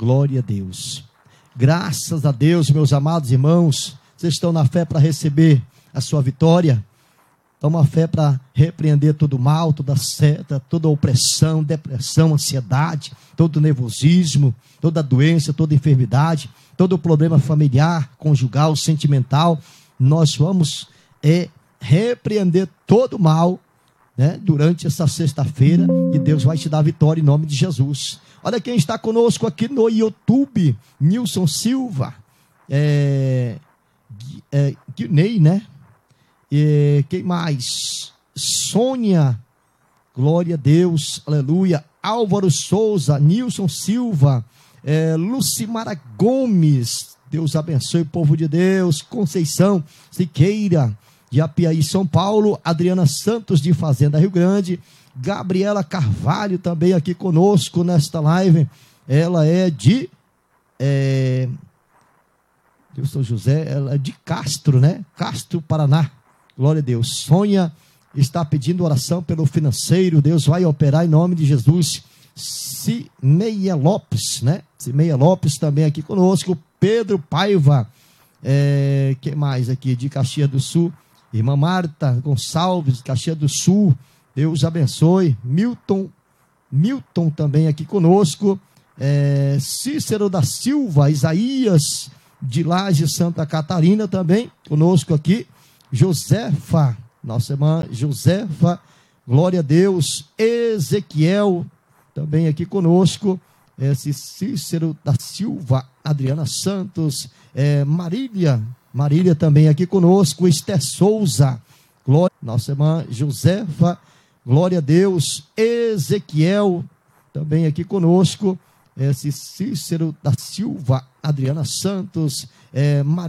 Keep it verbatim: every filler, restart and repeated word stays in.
Glória a Deus. Graças a Deus, meus amados irmãos, vocês estão na fé para receber a sua vitória? Estão na fé para repreender todo mal, toda seta, toda opressão, depressão, ansiedade, todo nervosismo, toda doença, toda enfermidade, todo problema familiar, conjugal, sentimental. Nós vamos é, repreender todo mal, né, durante essa sexta-feira, e Deus vai te dar vitória em nome de Jesus. Olha quem está conosco aqui no YouTube: Nilson Silva, é, é, Guinei, né? E quem mais? Sônia, glória a Deus, aleluia. Álvaro Souza, Nilson Silva, é, Lucimara Gomes, Deus abençoe o povo de Deus. Conceição Siqueira, de Apiaí, São Paulo. Adriana Santos, de Fazenda, Rio Grande. Gabriela Carvalho, também aqui conosco nesta live. Ela é de é, Deus São José, ela é de Castro, né? Castro, Paraná. Glória a Deus. Sônia está pedindo oração pelo financeiro. Deus vai operar em nome de Jesus. Cimeia Lopes, né? Cimeia Lopes também aqui conosco. Pedro Paiva, é, que mais aqui? De Caxias do Sul. Irmã Marta Gonçalves, de Caxias do Sul. Deus abençoe. Milton, Milton também aqui conosco. É, Cícero da Silva, Isaías de Laje, Santa Catarina, também conosco aqui. Josefa, nossa irmã Josefa, glória a Deus. Ezequiel, também aqui conosco. Esse Cícero da Silva, Adriana Santos, é, Marília, Marília também aqui conosco. Esther Souza, glória, nossa irmã Josefa, glória a Deus. Ezequiel, também aqui conosco. Esse Cícero da Silva, Adriana Santos, é, Marília.